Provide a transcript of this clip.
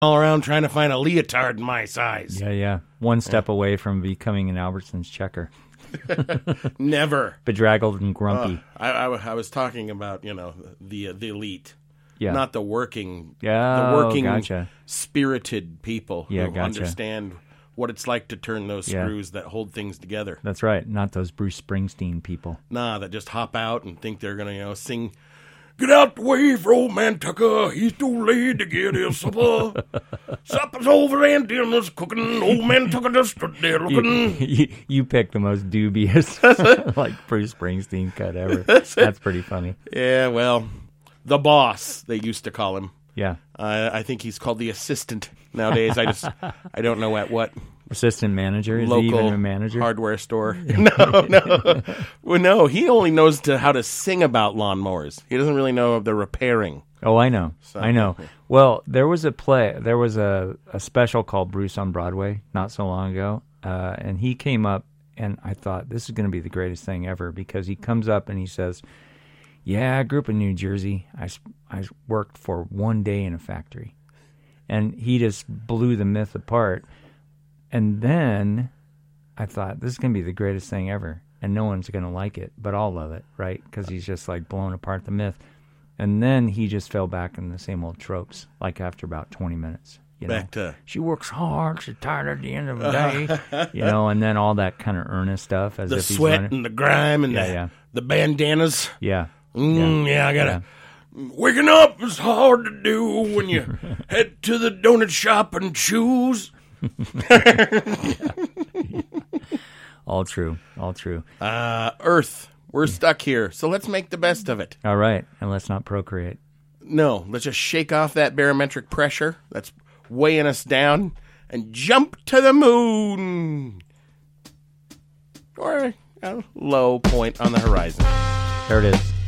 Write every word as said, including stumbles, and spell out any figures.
all around trying to find a leotard my size. Yeah, yeah. One step yeah. away from becoming an Albertsons checker. Never. Bedraggled and grumpy. Uh, I, I, I was talking about, you know, the the elite. Yeah. Not the working, yeah, the working, oh, gotcha. spirited people who yeah, gotcha. understand what it's like to turn those screws yeah. that hold things together. That's right. Not those Bruce Springsteen people. Nah, that just hop out and think they're going to, you know, sing, "Get out the way for old man Tucker. He's too late to get his supper. Supper's over and dinner's cooking. Old man Tucker just stood there looking." You, you, you picked the most dubious, like, Bruce Springsteen cut ever. That's, That's pretty funny. Yeah, well, the boss, they used to call him. Yeah. Uh, I think he's called the assistant nowadays. I just, I don't know at what. Assistant manager? Is local he even a manager? Hardware store. No, no. Well, no, he only knows to how to sing about lawnmowers. He doesn't really know of the repairing. Oh, I know. So, I know. Well, there was a play, there was a, a special called Bruce on Broadway not so long ago, uh, and he came up, and I thought, this is going to be the greatest thing ever, because he comes up and he says, "Yeah, I grew up in New Jersey. I, I worked for one day in a factory." And he just blew the myth apart. And then I thought, this is going to be the greatest thing ever. And no one's going to like it, but I'll love it, right? Because he's just like blowing apart the myth. And then he just fell back in the same old tropes, like after about twenty minutes. You know? Back to... She works hard, she's tired at the end of the day. You know, and then all that kind of earnest stuff. As the if he's sweat running. and the grime and yeah, the, yeah. the bandanas. Yeah. Mm, yeah. yeah, I gotta... Yeah. Waking up is hard to do when you head to the donut shop and choose. All true. All true. Uh, Earth. We're stuck here, so let's make the best of it. All right, and let's not procreate. No, let's just shake off that barometric pressure that's weighing us down and jump to the moon. Or a low point on the horizon. There it is.